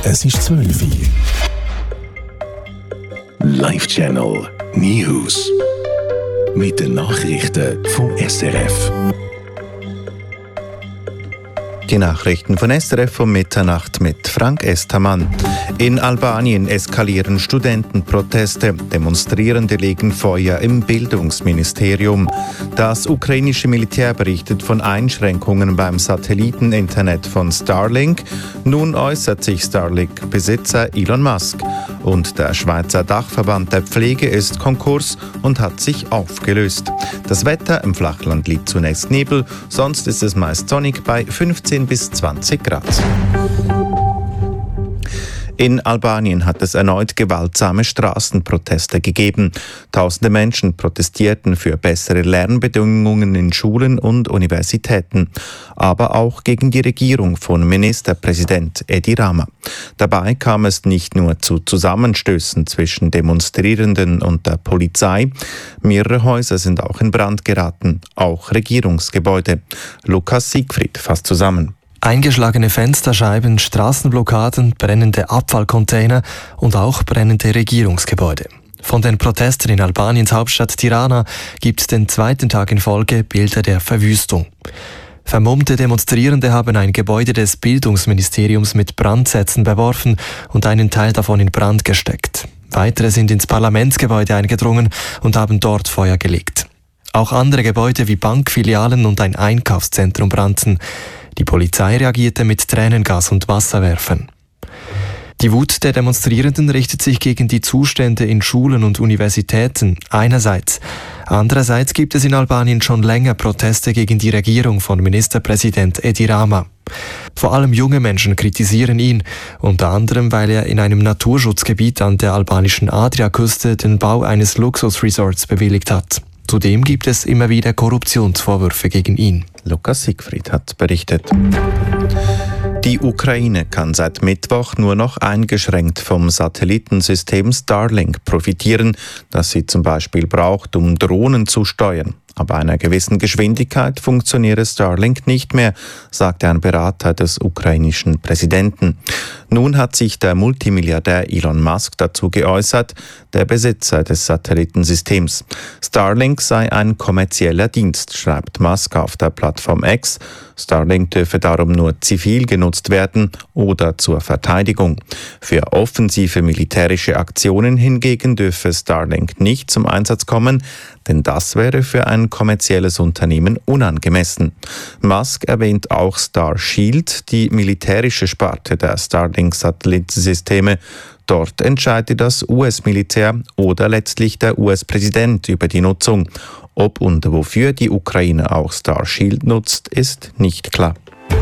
Es ist 12 Uhr. Live-Channel News. Mit den Nachrichten vom SRF. Die Nachrichten von SRF um Mitternacht mit Frank Estermann. In Albanien eskalieren Studentenproteste. Demonstrierende legen Feuer im Bildungsministerium. Das ukrainische Militär berichtet von Einschränkungen beim Satelliteninternet von Starlink. Nun äußert sich Starlink-Besitzer Elon Musk. Und der Schweizer Dachverband der Pflege ist Konkurs und hat sich aufgelöst. Das Wetter im Flachland liegt zunächst Nebel, sonst ist es meist sonnig bei 15 bis 20 Grad. In Albanien hat es erneut gewaltsame Straßenproteste gegeben. Tausende Menschen protestierten für bessere Lernbedingungen in Schulen und Universitäten, aber auch gegen die Regierung von Ministerpräsident Edi Rama. Dabei kam es nicht nur zu Zusammenstößen zwischen Demonstrierenden und der Polizei. Mehrere Häuser sind auch in Brand geraten, auch Regierungsgebäude. Lukas Siegfried fasst zusammen. Eingeschlagene Fensterscheiben, Straßenblockaden, brennende Abfallcontainer und auch brennende Regierungsgebäude. Von den Protesten in Albaniens Hauptstadt Tirana gibt es den zweiten Tag in Folge Bilder der Verwüstung. Vermummte Demonstrierende haben ein Gebäude des Bildungsministeriums mit Brandsätzen beworfen und einen Teil davon in Brand gesteckt. Weitere sind ins Parlamentsgebäude eingedrungen und haben dort Feuer gelegt. Auch andere Gebäude wie Bankfilialen und ein Einkaufszentrum brannten. Die Polizei reagierte mit Tränengas und Wasserwerfern. Die Wut der Demonstrierenden richtet sich gegen die Zustände in Schulen und Universitäten einerseits. Andererseits gibt es in Albanien schon länger Proteste gegen die Regierung von Ministerpräsident Edi Rama. Vor allem junge Menschen kritisieren ihn, unter anderem, weil er in einem Naturschutzgebiet an der albanischen Adriaküste den Bau eines Luxusresorts bewilligt hat. Zudem gibt es immer wieder Korruptionsvorwürfe gegen ihn. Lukas Siegfried hat berichtet. Die Ukraine kann seit Mittwoch nur noch eingeschränkt vom Satellitensystem Starlink profitieren, das sie zum Beispiel braucht, um Drohnen zu steuern. Aber einer gewissen Geschwindigkeit funktioniere Starlink nicht mehr, sagte ein Berater des ukrainischen Präsidenten. Nun hat sich der Multimilliardär Elon Musk dazu geäußert, der Besitzer des Satellitensystems. Starlink sei ein kommerzieller Dienst, schreibt Musk auf der Plattform X. Starlink dürfe darum nur zivil genutzt werden oder zur Verteidigung. Für offensive militärische Aktionen hingegen dürfe Starlink nicht zum Einsatz kommen, denn das wäre für ein kommerzielles Unternehmen unangemessen. Musk erwähnt auch Starshield, die militärische Sparte der Starlink-Satellitensysteme. Dort entscheide das US-Militär oder letztlich der US-Präsident über die Nutzung. Ob und wofür die Ukraine auch Starshield nutzt, ist nicht klar.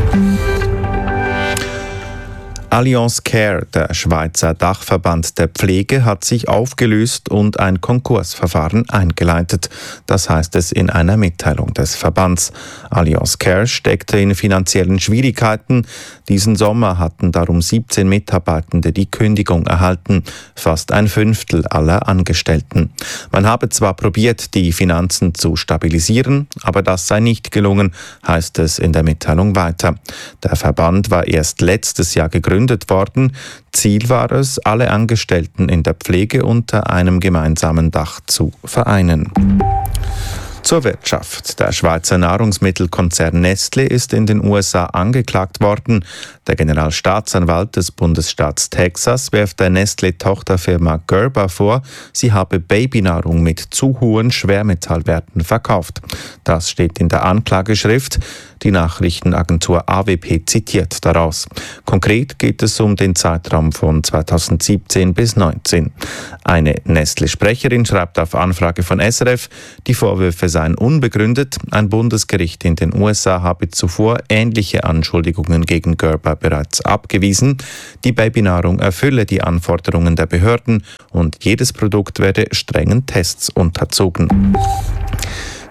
Allianz Care, der Schweizer Dachverband der Pflege, hat sich aufgelöst und ein Konkursverfahren eingeleitet. Das heißt es in einer Mitteilung des Verbands. Allianz Care steckte in finanziellen Schwierigkeiten. Diesen Sommer hatten darum 17 Mitarbeitende die Kündigung erhalten, fast ein Fünftel aller Angestellten. Man habe zwar probiert, die Finanzen zu stabilisieren, aber das sei nicht gelungen, heißt es in der Mitteilung weiter. Der Verband war erst letztes Jahr gegründet worden. Ziel war es, alle Angestellten in der Pflege unter einem gemeinsamen Dach zu vereinen. Zur Wirtschaft. Der Schweizer Nahrungsmittelkonzern Nestlé ist in den USA angeklagt worden. Der Generalstaatsanwalt des Bundesstaats Texas wirft der Nestlé-Tochterfirma Gerber vor, sie habe Babynahrung mit zu hohen Schwermetallwerten verkauft. Das steht in der Anklageschrift. Die Nachrichtenagentur AWP zitiert daraus. Konkret geht es um den Zeitraum von 2017 bis 2019. Eine Nestlé-Sprecherin schreibt auf Anfrage von SRF, die Vorwürfe seien unbegründet. Ein Bundesgericht in den USA habe zuvor ähnliche Anschuldigungen gegen Gerber bereits abgewiesen. Die Babynahrung erfülle die Anforderungen der Behörden und jedes Produkt werde strengen Tests unterzogen.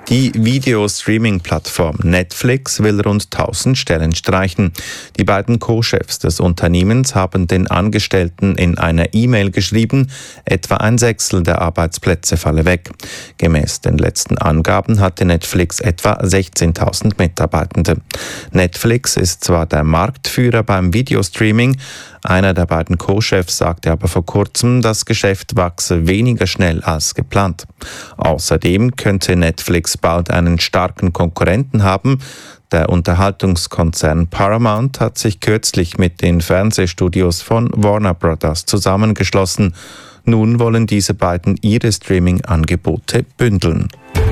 Die Video-Streaming-Plattform Netflix will rund 1000 Stellen streichen. Die beiden Co-Chefs des Unternehmens haben den Angestellten in einer E-Mail geschrieben, etwa 1/6 der Arbeitsplätze falle weg. Gemäß den letzten Angaben hatte Netflix etwa 16.000 Mitarbeitende. Netflix ist zwar der Marktführer beim Videostreaming, einer der beiden Co-Chefs sagte aber vor kurzem, das Geschäft wachse weniger schnell als geplant. Außerdem könnte Netflix bald einen starken Konkurrenten haben. Der Unterhaltungskonzern Paramount hat sich kürzlich mit den Fernsehstudios von Warner Bros. Zusammengeschlossen. Nun wollen diese beiden ihre Streaming-Angebote bündeln.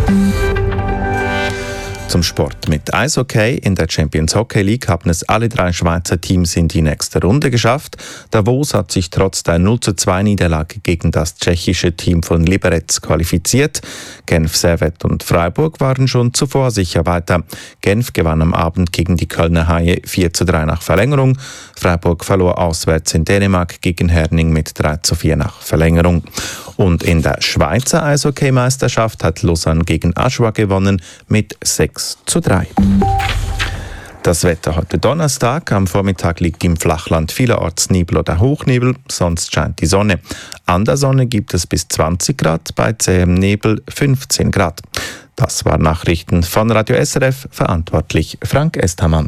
Zum Sport mit Eishockey. In der Champions Hockey League haben es alle 3 Schweizer Teams in die nächste Runde geschafft. Davos hat sich trotz der 0:2 Niederlage gegen das tschechische Team von Liberec qualifiziert. Genf, Servette und Freiburg waren schon zuvor sicher weiter. Genf gewann am Abend gegen die Kölner Haie 4:3 nach Verlängerung. Freiburg verlor auswärts in Dänemark gegen Herning mit 3:4 nach Verlängerung. Und in der Schweizer Eishockey-Meisterschaft hat Lausanne gegen Aschua gewonnen mit 6:3. Das Wetter heute Donnerstag. Am Vormittag liegt im Flachland vielerorts Nebel oder Hochnebel, sonst scheint die Sonne. An der Sonne gibt es bis 20 Grad, bei zähem Nebel 15 Grad. Das waren Nachrichten von Radio SRF, verantwortlich Frank Esthamann.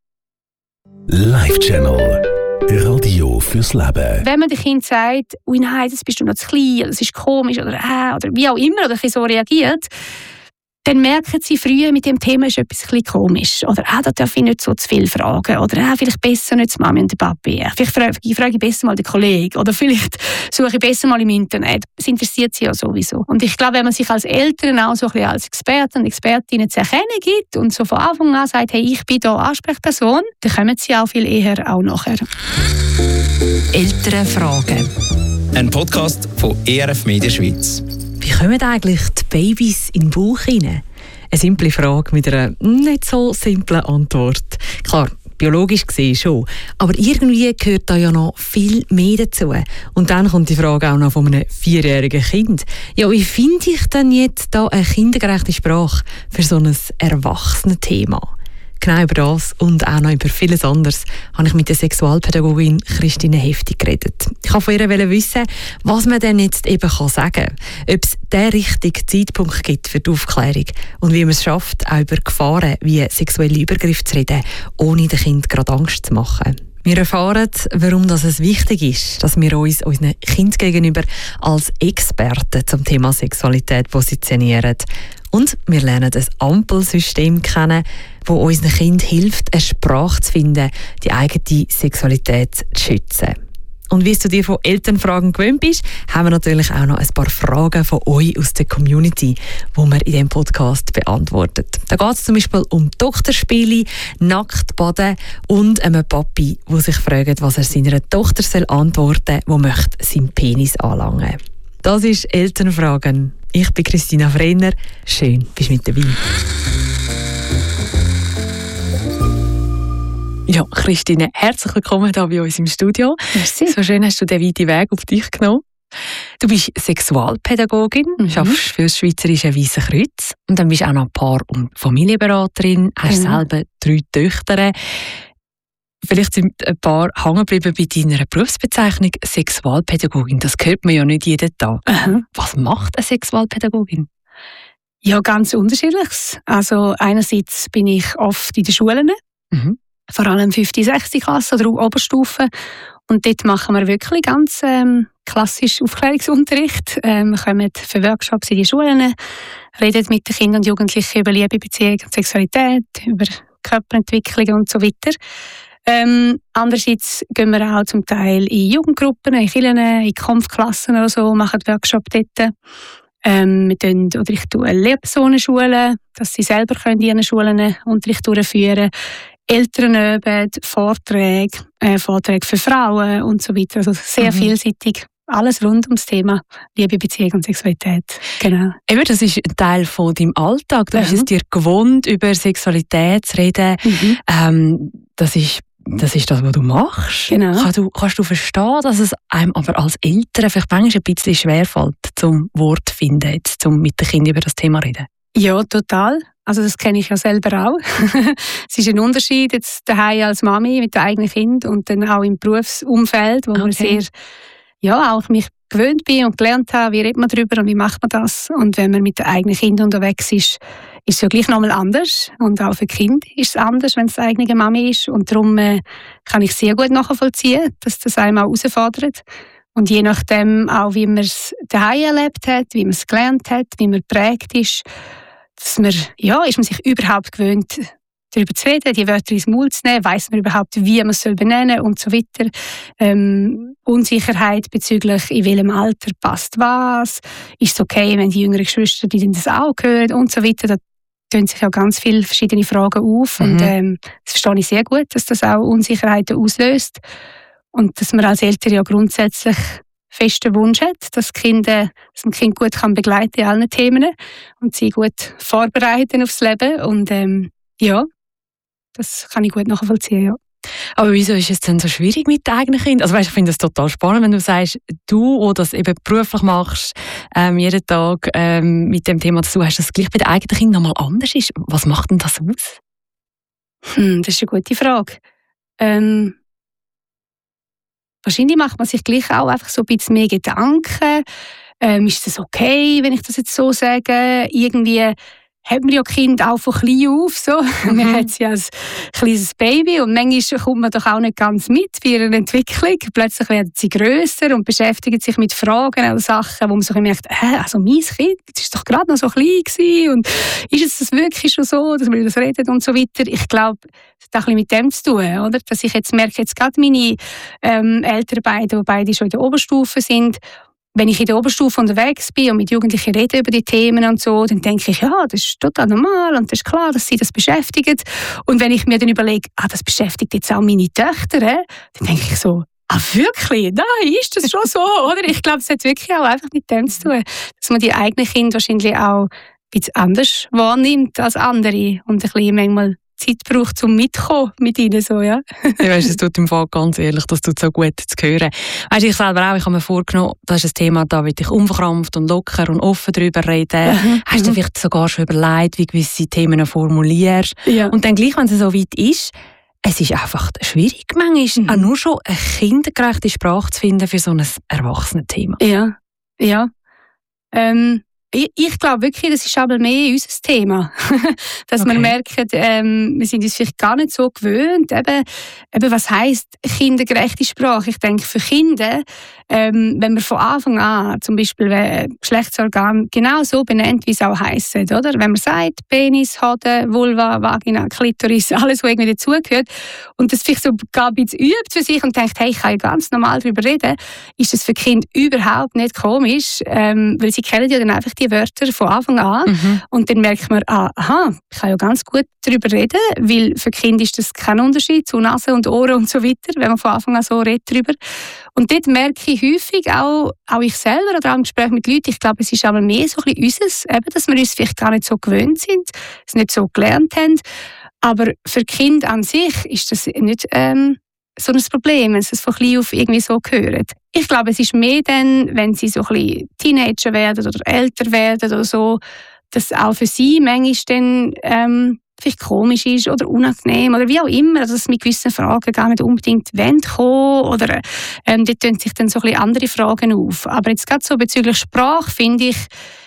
Live-Channel. Radio fürs Leben. Wenn man dem Kind sagt, «Ui nein, das bist du noch zu klein», oder «Das ist komisch», oder wie auch immer, oder so reagiert, dann merken sie früh, mit dem Thema ist etwas ein bisschen komisch. Oder da darf ich nicht so zu viel fragen. Oder vielleicht besser nicht die Mami und den Papi. Vielleicht frage ich besser mal den Kollegen. Oder vielleicht suche ich besser mal im Internet. Das interessiert sie ja sowieso. Und ich glaube, wenn man sich als Eltern auch so ein bisschen als Experten und Expertinnen zu erkennen gibt und so von Anfang an sagt, hey, ich bin hier Ansprechperson, dann kommen sie auch viel eher auch nachher. Elternfragen. Ein Podcast von ERF Media Schweiz. Wie kommen eigentlich die Babys in den Bauch hinein? Eine simple Frage mit einer nicht so simplen Antwort. Klar, biologisch gesehen schon, aber irgendwie gehört da ja noch viel mehr dazu. Und dann kommt die Frage auch noch von einem 4-jährigen Kind. Ja, wie finde ich denn jetzt da eine kindergerechte Sprache für so ein Erwachsenen-Thema? Genau über das und auch noch über vieles anderes habe ich mit der Sexualpädagogin Christine Heftig geredet. Ich wollte von ihr wissen, was man denn jetzt eben sagen kann. Ob es den richtigen Zeitpunkt gibt für die Aufklärung und wie man es schafft, auch über Gefahren wie sexuelle Übergriffe zu reden, ohne dem Kind gerade Angst zu machen. Wir erfahren, warum es wichtig ist, dass wir uns unseren Kindern gegenüber als Experten zum Thema Sexualität positionieren. Und wir lernen ein Ampelsystem kennen, das unseren Kindern hilft, eine Sprache zu finden, die eigene Sexualität zu schützen. Und wie du dir von Elternfragen gewöhnt bist, haben wir natürlich auch noch ein paar Fragen von euch aus der Community, die wir in diesem Podcast beantworten. Da geht es zum Beispiel um Tochterspiele, Nacktbaden und einen Papi, der sich fragt, was er seiner Tochter antworten soll, die möchte seinen Penis anlangen. Das ist Elternfragen. Ich bin Christina Frenner. Schön, bist du mit dabei. Ja, Christine, herzlich willkommen hier bei uns im Studio. Merci. So schön hast du den weiten Weg auf dich genommen. Du bist Sexualpädagogin, arbeitest für das Schweizerische Weiße Kreuz und dann bist du auch noch Paar- und Familienberaterin, hast selber 3 Töchter. Vielleicht sind ein paar hängen geblieben bei deiner Berufsbezeichnung Sexualpädagogin. Das hört man ja nicht jeden Tag. Was macht eine Sexualpädagogin? Ja, ganz unterschiedliches. Also einerseits bin ich oft in den Schulen, vor allem 5., 6. Klasse oder Oberstufe. Und dort machen wir wirklich ganz klassisch Aufklärungsunterricht. Wir kommen für Workshops in die Schulen, reden mit den Kindern und Jugendlichen über Liebe, Beziehung und Sexualität, über Körperentwicklung und so weiter. Andererseits gehen wir auch zum Teil in Jugendgruppen, in Kirchen, in Kampfklassen oder so, machen Workshops dort. Ich tue Lehrpersonen schulen, dass sie selber in ihren Schulen Unterricht durchführen können. Eltern üben, Vorträge für Frauen und so weiter. Also sehr vielseitig. Alles rund ums Thema Liebe, Beziehung und Sexualität. Genau. Eben, das ist ein Teil von deinem Alltag. Du bist es dir gewohnt, über Sexualität zu reden. Das ist das, was du machst. Genau. Kannst du verstehen, dass es einem aber als Eltern vielleicht manchmal ein bisschen schwerfällt, zum Wort zu finden, jetzt, zum mit den Kindern über das Thema zu reden? Ja, total. Also das kenne ich ja selber auch. Es ist ein Unterschied jetzt daheim als Mami mit dem eigenen Kind und dann auch im Berufsumfeld, wo man sehr, ja, auch mich gewöhnt bin und gelernt habe, wie redet man darüber und wie macht man das. Und wenn man mit dem eigenen Kind unterwegs ist es ja gleich nochmal anders. Und auch für Kind ist es anders, wenn es die eigene Mami ist. Und darum kann ich sehr gut nachvollziehen, dass das einem auch herausfordert. Und je nachdem auch, wie man es daheim erlebt hat, wie man es gelernt hat, wie man geprägt ist, dass man, ja, ist man sich überhaupt gewöhnt, darüber zu reden, die Wörter ins Maul zu nehmen, weiss man überhaupt, wie man es benennen soll und so weiter. Unsicherheit bezüglich, in welchem Alter passt was, ist es okay, wenn die jüngeren Geschwister die das auch hören und so weiter. Da tun sich ja ganz viele verschiedene Fragen auf und das verstehe ich sehr gut, dass das auch Unsicherheiten auslöst und dass man als Eltern ja grundsätzlich festen Wunsch hat, dass man Kind gut kann begleiten in allen Themen und sie gut vorbereiten aufs Leben und ja, das kann ich gut nachvollziehen, ja. Aber wieso ist es denn so schwierig mit den eigenen Kindern? Also weißt, ich finde das total spannend, wenn du sagst, du, der das eben beruflich machst, jeden Tag mit dem Thema zu tun hast, dass es gleich bei den eigenen Kindern nochmal anders ist. Was macht denn das aus? Das ist eine gute Frage. Wahrscheinlich macht man sich gleich auch einfach so ein bisschen mehr Gedanken. Ist das okay, wenn ich das jetzt so sage? Irgendwie hat man ja Kind auch von klein auf so. Man hat sie als kleines Baby und manchmal kommt man doch auch nicht ganz mit bei ihrer Entwicklung. Plötzlich werden sie grösser und beschäftigen sich mit Fragen oder Sachen, wo man so merkt, also mein Kind, das ist doch gerade noch so klein gewesen und ist es das wirklich schon so, dass wir das reden und so weiter. Ich glaube, das hat auch ein bisschen mit dem zu tun, oder? Dass ich jetzt merke, jetzt gerade meine Eltern beide, die beide schon in der Oberstufe sind, wenn ich in der Oberstufe unterwegs bin und mit Jugendlichen rede über die Themen und so, dann denke ich, ja, das ist total normal und das ist klar, dass sie das beschäftigt. Und wenn ich mir dann überlege, das beschäftigt jetzt auch meine Töchter, dann denke ich so, wirklich? Nein, ist das schon so? Oder? Ich glaube, es hat wirklich auch einfach mit dem zu tun, dass man die eigenen Kinder wahrscheinlich auch ein bisschen anders wahrnimmt als andere und ein bisschen manchmal Zeit braucht, um mitzukommen mit ihnen. So, ja. Es tut im Fall ganz ehrlich, das tut so gut zu hören. Weißt, ich selber auch, ich habe mir vorgenommen, das ist ein Thema, da will ich unverkrampft und locker und offen darüber reden. Hast du vielleicht sogar schon überlegt, wie gewisse Themen formulierst? Ja. Und dann gleich, wenn es so weit ist, es ist einfach schwierig, manchmal auch nur schon eine kindergerechte Sprache zu finden für so ein Erwachsenenthema. Ja, ja. Ich glaube wirklich, das ist aber mehr unser Thema. Dass wir merken, wir sind uns vielleicht gar nicht so gewöhnt. Eben was heisst kindergerechte Sprache? Ich denke, für Kinder, wenn man von Anfang an zum Beispiel Geschlechtsorgan genau so benennt, wie es auch heisst, oder? Wenn man sagt, Penis, Hoden, Vulva, Vagina, Klitoris, alles, was irgendwie dazugehört, und das vielleicht so gar ein bisschen übt für sich und denkt, hey, ich kann ja ganz normal darüber reden, ist das für Kinder überhaupt nicht komisch, weil sie kennen ja dann einfach die Wörter von Anfang an. Und dann merkt man, aha, ich kann ja ganz gut darüber reden, weil für Kinder ist das kein Unterschied zu Nase und Ohren und so weiter, wenn man von Anfang an so redet darüber. Und dort merke ich häufig, auch ich selber oder auch im Gespräch mit Leuten, ich glaube, es ist aber mehr so ein bisschen unseres, dass wir uns vielleicht gar nicht so gewöhnt sind, es nicht so gelernt haben. Aber für Kinder an sich ist das nicht so ein Problem, wenn sie es von klein auf irgendwie so hören. Ich glaube, es ist mehr dann, wenn sie so ein bisschen Teenager werden oder älter werden oder so, dass auch für sie manchmal dann vielleicht komisch ist oder unangenehm oder wie auch immer, dass sie mit gewissen Fragen gar nicht unbedingt kommen oder dort tun sich dann so ein bisschen andere Fragen auf. Aber jetzt gerade so bezüglich Sprache, finde ich,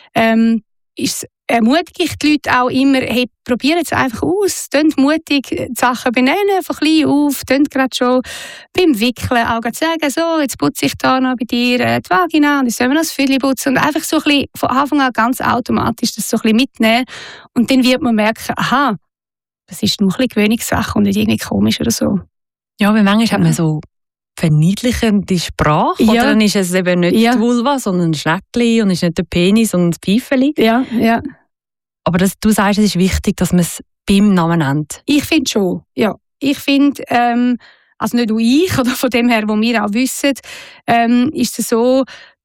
ermutige ich die Leute auch immer, hey, probiert es einfach aus, tönt mutig die Sachen benennen, von klein auf, tönt gerade schon beim Wickeln auch sagen, so, jetzt putze ich da noch bei dir die Vagina und jetzt sollen wir noch das Füdli putzen und einfach so ein bisschen von Anfang an ganz automatisch das so ein bisschen mitnehmen und dann wird man merken, aha, das ist nur ein bisschen Gewöhnungssache und nicht irgendwie komisch oder so. Ja, weil manchmal hat man so verniedlichende Sprache, oder dann ist es eben nicht die Vulva, sondern ein Schneckli und ist nicht der Penis und das Pfeifeli. Ja, ja. Aber du sagst, es ist wichtig, dass man es beim Namen nennt. Ich finde schon, ja. Ich finde, also nicht nur ich, oder von dem her, wo wir auch wissen, ist es so,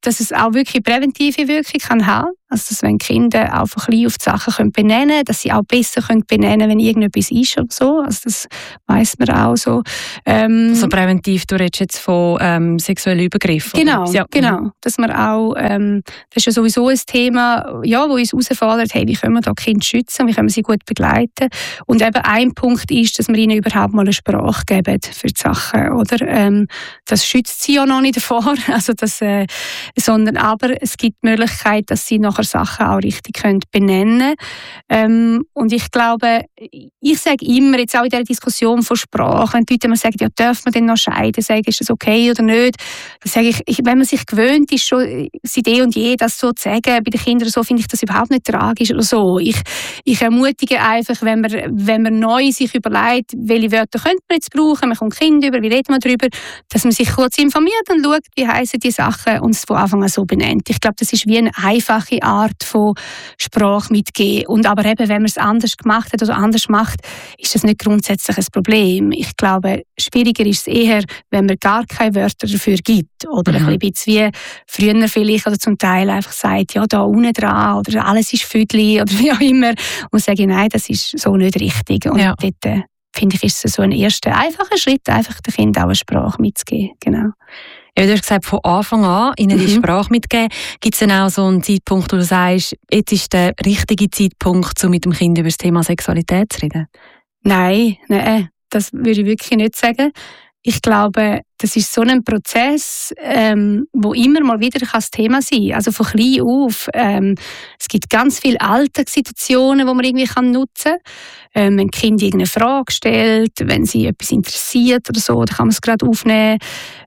dass es auch wirklich präventive Wirkung kann haben. Also, dass wenn Kinder auch von klein auf die Sachen benennen können, dass sie auch besser benennen können, wenn irgendetwas ist oder so. Also, das weiss man auch so. So präventiv, du redest jetzt von sexuellen Übergriffen. Genau, ja. Genau. Dass man auch, das ist ja sowieso ein Thema, ja, wo uns herausfordert, hey, wie können wir da Kinder schützen, wie können wir sie gut begleiten. Und eben ein Punkt ist, dass wir ihnen überhaupt mal eine Sprache geben für die Sachen, oder? Das schützt sie ja noch nicht davor, also das, sondern aber es gibt die Möglichkeit, dass sie nachher Sachen auch richtig benennen können. Und ich glaube, ich sage immer, jetzt auch in dieser Diskussion von Sprache, wenn die Leute immer sagen, ja, darf man denn noch scheiden, sagen, ist das okay oder nicht, dann sage ich, wenn man sich gewöhnt ist, schon seit eh und je das so zu sagen, bei den Kindern so, finde ich das überhaupt nicht tragisch oder so. Ich ermutige einfach, wenn man neu sich überlegt, welche Wörter könnte man jetzt brauchen, man kommt Kinder über, wie reden wir darüber, dass man sich kurz informiert und schaut, wie heissen die Sachen und es von Anfang an so benennt. Ich glaube, das ist wie eine einfache Art von Sprache mitgeben. Und aber eben, wenn man es anders gemacht hat oder anders macht, ist das nicht grundsätzlich ein Problem. Ich glaube, schwieriger ist es eher, wenn man gar keine Wörter dafür gibt. Oder ein bisschen wie früher vielleicht, oder zum Teil einfach sagt, ja, da unten dran, oder alles ist Füdli, oder wie auch immer. Und sage, nein, das ist so nicht richtig. Und dort, finde ich, ist es so ein erster einfacher Schritt, einfach den Kindern auch eine Sprache mitzugeben. Genau. Ja, du hast gesagt, von Anfang an ihnen die Sprache mitgeben. Gibt es denn auch so einen Zeitpunkt, wo du sagst, jetzt ist der richtige Zeitpunkt, um mit dem Kind über das Thema Sexualität zu reden? Nein, das würde ich wirklich nicht sagen. Ich glaube, das ist so ein Prozess, wo immer mal wieder das Thema sein kann. Also von klein auf. Es gibt ganz viele Alltagssituationen, die man irgendwie nutzen kann. Wenn ein Kind irgendeine Frage stellt, wenn sie etwas interessiert oder so, dann kann man es gerade aufnehmen.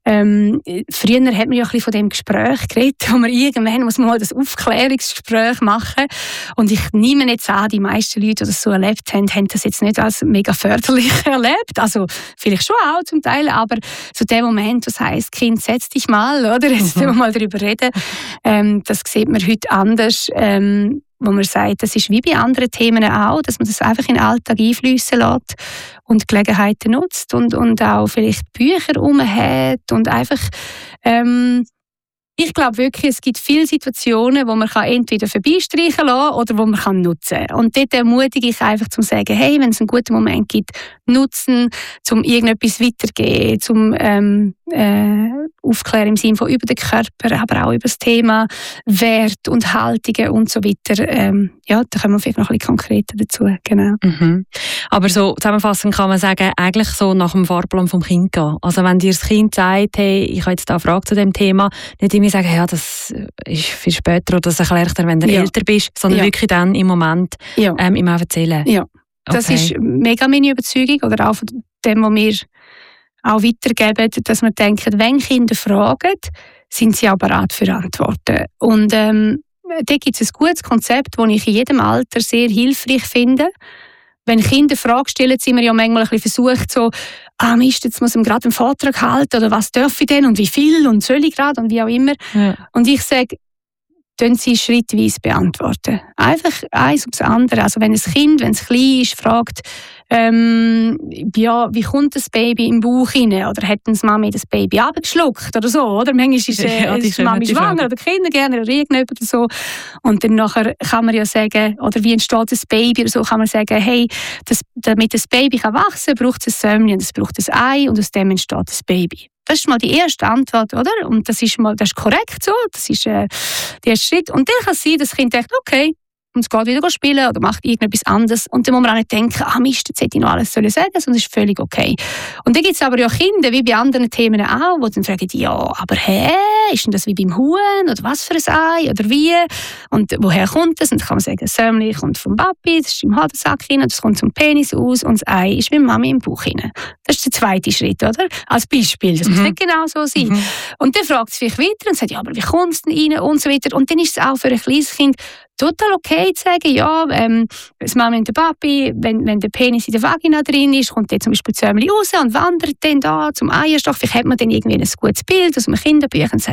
Früher hat man ja ein bisschen von dem Gespräch geredet, wo man irgendwann muss man mal das Aufklärungsgespräch machen. Und ich nehme jetzt an, die meisten Leute, die das so erlebt haben, haben das jetzt nicht als mega förderlich erlebt. Also vielleicht schon auch zum Teil, aber so der Moment, was heisst, Kind, setz dich mal, oder? Jetzt müssen wir mal darüber reden. Das sieht man heute anders. Wo man sagt, das ist wie bei anderen Themen auch, dass man das einfach in den Alltag einfließen lässt und Gelegenheiten nutzt und auch vielleicht Bücher hat und einfach ich glaube wirklich, es gibt viele Situationen, wo man entweder vorbeistreichen lassen oder wo man nutzen kann. Und dort ermutige ich einfach, zu sagen, hey, wenn es einen guten Moment gibt, nutzen, um irgendetwas weiterzugeben, zum aufklären im Sinne von über den Körper, aber auch über das Thema Wert und Haltungen und so weiter. Ja, da kommen wir vielleicht noch ein bisschen konkreter dazu. Genau. Aber so zusammenfassend kann man sagen, eigentlich so nach dem Fahrplan vom Kind gehen. Also wenn dir das Kind sagt, hey, ich habe jetzt da eine Frage zu dem Thema, nicht immer sagen, ja, das ist viel später oder das erkläre ich dir, wenn du älter bist, sondern wirklich dann im Moment ihm auch erzählen. Ja, das ist mega meine Überzeugung oder auch von dem, was wir auch weitergeben, dass wir denken, wenn Kinder fragen, sind sie auch bereit für Antworten. Und da gibt es ein gutes Konzept, das ich in jedem Alter sehr hilfreich finde. Wenn Kinder Fragen stellen, sind wir ja manchmal ein bisschen versucht, so, Mist, jetzt muss ich gerade einen Vortrag halten, oder was darf ich denn und wie viel und soll ich gerade und wie auch immer. Ja. Und ich sage, können Sie schrittweise beantworten. Einfach eins ums andere. Also wenn ein Kind, wenn es klein ist, fragt, wie kommt das Baby im Bauch rein? Oder hat das Mami das Baby abgeschluckt oder so? Oder manchmal ist die Mami schwanger oder Kinder gerne oder irgendjemand oder so. Und dann nachher kann man ja sagen, oder wie entsteht das Baby oder so, kann man sagen, hey, damit das Baby wachsen kann, braucht es ein Sämchen, es braucht ein Ei und aus dem entsteht das Baby. Das ist mal die erste Antwort, oder? Und das ist korrekt so, das ist der erste Schritt. Und dann kann es sein, dass das Kind denkt, okay, und es geht wieder spielen oder macht irgendetwas anderes. Und dann muss man auch nicht denken, Mist, jetzt hätte ich noch alles sagen sollen, sondern es ist völlig okay. Und dann gibt es aber ja Kinder, wie bei anderen Themen auch, die dann fragen, ja, aber ist denn das wie beim Huhn? Oder was für ein Ei? Oder wie? Und woher kommt das? Und dann kann man sagen, das Sämli kommt vom Papi, das ist im Hodensack rein, das kommt zum Penis aus und das Ei ist mit Mami im Bauch rein. Das ist der zweite Schritt, oder? Als Beispiel. Das muss nicht genau so sein. Und dann fragt es vielleicht weiter und sagt, ja, aber wie kommt es denn rein? Und so weiter. Und dann ist es auch für ein kleines Kind total okay zu sagen, ja, das Mami und der Papi, wenn der Penis in der Vagina drin ist, kommt der zum Beispiel Zäumchen raus und wandert dann da zum Eierstock. Vielleicht hat man dann irgendwie ein gutes Bild aus einem Kinderbuch und sagt,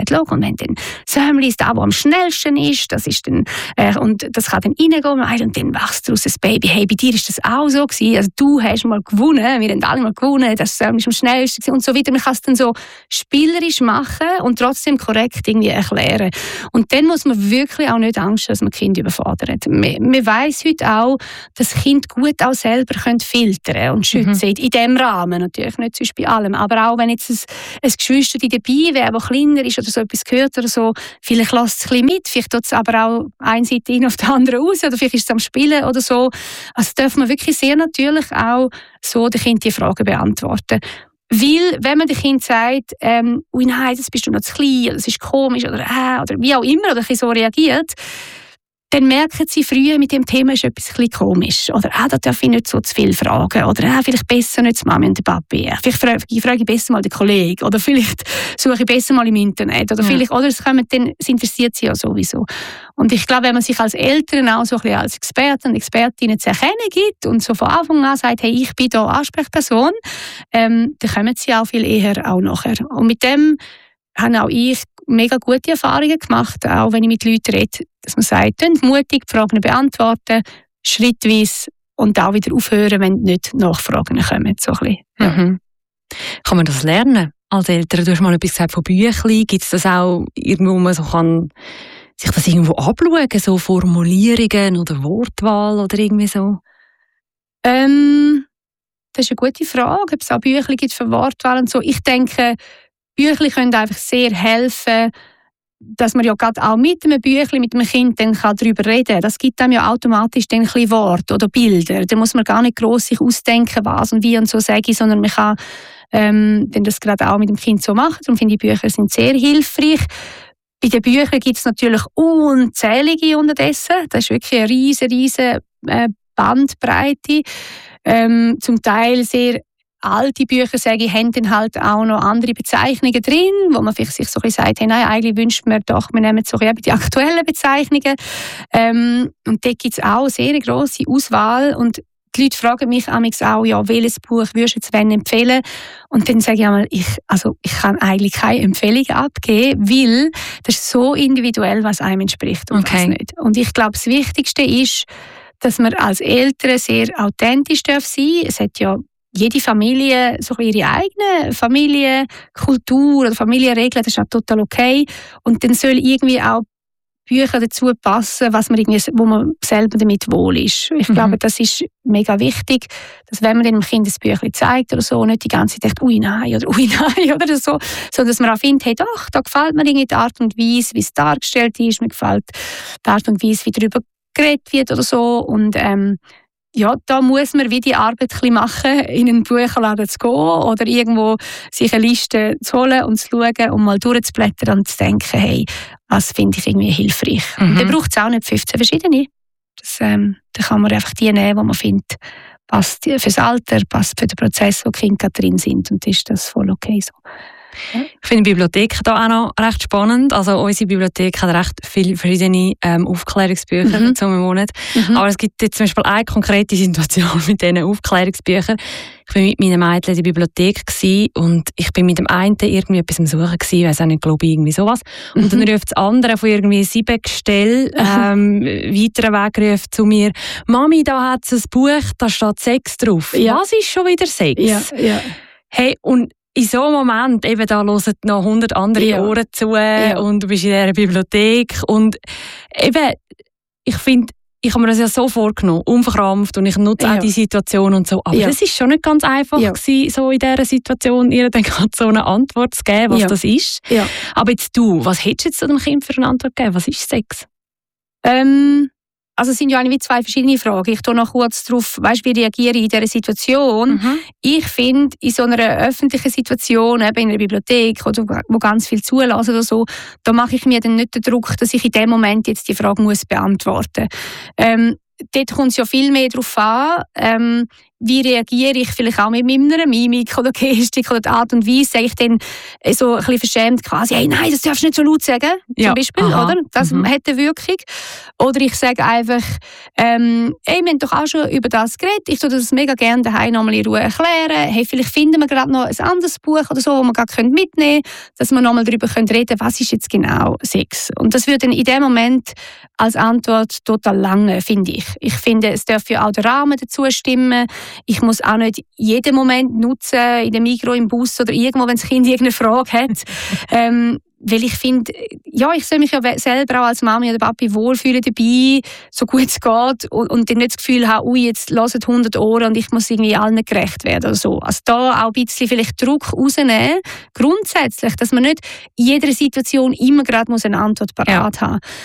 gesagt, schau, und wenn dann Sömmli ist, der am schnellsten ist, das ist dann, und das kann dann reingehen und dann wächst daraus ein Baby. Hey, bei dir ist das auch so gewesen, also du hast mal gewonnen, wir haben alle mal gewonnen, das Sömmli ist am schnellsten gewesen und so weiter. Man kann es dann so spielerisch machen und trotzdem korrekt irgendwie erklären. Und dann muss man wirklich auch nicht Angst haben, dass man Kinder überfordert. Man weiss heute auch, dass Kinder gut auch selber filtern und schützen, in diesem Rahmen natürlich, nicht sonst bei allem, aber auch wenn jetzt ein Geschwister dabei wäre, das kleiner ist oder so etwas gehört oder so, vielleicht lässt es ein bisschen mit, vielleicht tut es aber auch eine Seite hin auf die andere raus oder vielleicht ist es am Spielen oder so. Also darf man wirklich sehr natürlich auch so den Kindern die Fragen beantworten. Weil, wenn man dem Kind sagt, ui nein, das bist du noch zu klein, oder das ist komisch, oder wie auch immer, oder so reagiert, dann merken sie früher, mit dem Thema ist etwas ein bisschen komisch. Oder da darf ich nicht so zu viel fragen. Oder vielleicht besser nicht die Mami und der Papi. Vielleicht frage ich besser mal den Kollegen. Oder vielleicht suche ich besser mal im Internet. Oder vielleicht, oder es interessiert sie ja sowieso. Und ich glaube, wenn man sich als Eltern auch so ein bisschen als Experten und Expertinnen zu erkennen gibt und so von Anfang an sagt, hey, ich bin da Ansprechperson, dann kommen sie auch viel eher auch nachher. Und mit dem habe auch ich mega gute Erfahrungen gemacht, auch wenn ich mit Leuten rede, dass man sagt, mutig die Fragen beantworten, schrittweise und auch wieder aufhören, wenn nicht Nachfragen kommen. So ein bisschen. Ja. Mhm. Kann man das lernen als Eltern? Du hast mal etwas gesagt von Büchlein. Gibt es das auch irgendwo, wo man so kann sich das irgendwo abschauen, so Formulierungen oder Wortwahl oder irgendwie so? Das ist eine gute Frage, ob es auch Büchlein gibt für Wortwahl und so. Ich denke, Büchlein können einfach sehr helfen, dass man ja gerade auch mit einem Büchlein, mit einem Kind dann darüber reden kann. Das gibt einem ja automatisch dann ein bisschen Worte oder Bilder. Da muss man gar nicht gross sich ausdenken, was und wie und so sage ich, sondern man kann dann das gerade auch mit dem Kind so machen. Darum finde ich, Bücher sind sehr hilfreich. Bei den Büchern gibt es natürlich unzählige unterdessen. Das ist wirklich eine riesen Bandbreite. Zum Teil sehr alte Bücher, sage ich, haben dann halt auch noch andere Bezeichnungen drin, wo man vielleicht sich so ein bisschen sagt, hey, nein, eigentlich wünscht man doch, wir nehmen so die aktuellen Bezeichnungen. Und dort gibt es auch eine sehr grosse Auswahl und die Leute fragen mich auch, ja, welches Buch würdest du jetzt empfehlen? Und dann sage ich einmal, ich kann eigentlich keine Empfehlung abgeben, weil das ist so individuell, was einem entspricht und was nicht. Und ich glaube, das Wichtigste ist, dass man als Eltern sehr authentisch sein darf. Es hat ja jede Familie so ihre eigene Familienkultur oder Familienregeln, das ist auch total okay. Und dann soll irgendwie auch Bücher dazu passen, wo man selber damit wohl ist. Ich glaube, das ist mega wichtig, dass wenn man dem Kind ein Büchlein zeigt oder so, nicht die ganze Zeit denkt, ui nein oder so, sondern dass man auch findet, hey doch, da gefällt mir die Art und Weise, wie es dargestellt ist, mir gefällt die Art und Weise, wie darüber geredet wird oder so. Und ja, da muss man wie die Arbeit ein bisschen machen, in einen Buchladen zu gehen oder irgendwo sich eine Liste zu holen und zu schauen und mal durchzublättern und zu denken, hey, was finde ich irgendwie hilfreich. Und dann braucht es auch nicht 15 verschiedene. Da kann man einfach die nehmen, die man findet, passt fürs Alter, passt für den Prozess, wo die Kinder drin sind, und ist das voll okay so. Ich finde die Bibliothek da auch noch recht spannend. Also unsere Bibliothek hat recht viele verschiedene Aufklärungsbücher zum Monat. Aber es gibt jetzt zum Beispiel eine konkrete Situation mit diesen Aufklärungsbüchern. Ich war mit meinen Mädchen in der Bibliothek und ich bin mit dem einen irgendwie etwas am Suchen gewesen, ich weiss auch nicht, glaube ich, irgendwie sowas. Und dann ruft das andere von irgendwie 7 Gestell weiteren Weg ruft zu mir, «Mami, da hat es ein Buch, da steht Sex drauf.» Ja. Was ist schon wieder Sex? Ja. Hey, und in so einem Moment, eben da hören noch 100 andere Ohren zu und du bist in dieser Bibliothek und eben, ich finde, ich habe mir das ja so vorgenommen, unverkrampft, und ich nutze auch die Situation und so, aber es ist schon nicht ganz einfach gewesen, so in dieser Situation ihr dann gerade so eine Antwort zu geben, was das ist. Ja. Aber jetzt du, was hättest du jetzt dem Kind für eine Antwort gegeben? Was ist Sex? Also es sind ja eigentlich 2 verschiedene Fragen. Ich gehe noch kurz darauf, wie reagiere ich in dieser Situation. Ich finde, in so einer öffentlichen Situation, eben in einer Bibliothek, oder wo ganz viel zulassen oder so, da mache ich mir dann nicht den Druck, dass ich in dem Moment jetzt die Frage muss beantworten muss. Dort kommt es ja viel mehr darauf an. wie reagiere ich vielleicht auch mit meiner Mimik oder Gestik oder der Art und Weise, sage ich dann so ein bisschen verschämt quasi, hey, nein, das darfst du nicht so laut sagen, zum Beispiel, oder? Das hat eine Wirkung. Oder ich sage einfach, hey, wir haben doch auch schon über das geredet, ich tue das mega gerne daheim nochmal in Ruhe erklären, hey, vielleicht finden wir gerade noch ein anderes Buch oder so, das wir gerade mitnehmen können, dass wir nochmal darüber reden können, was ist jetzt genau Sex. Und das würde dann in dem Moment als Antwort total lange, finde ich. Ich finde, es darf ja auch der Rahmen dazu stimmen. Ich muss auch nicht jeden Moment nutzen, in der Migros, im Bus oder irgendwo, wenn das Kind irgendeine Frage hat. Weil ich finde, ja, ich soll mich ja selber auch als Mami oder Papi wohlfühlen dabei, so gut es geht und dann nicht das Gefühl haben, ui, jetzt hören 100 Ohren und ich muss irgendwie allen gerecht werden oder so. Also da auch ein bisschen vielleicht Druck rausnehmen, grundsätzlich, dass man nicht in jeder Situation immer gerade eine Antwort parat haben muss.